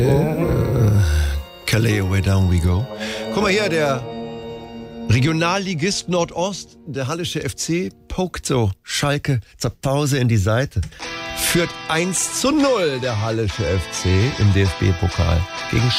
Calais, away down we go. Guck mal hier, der Regionalligist Nordost, der Hallische FC, pokt so Schalke zur Pause in die Seite. Führt 1:0 der Hallische FC im DFB-Pokal gegen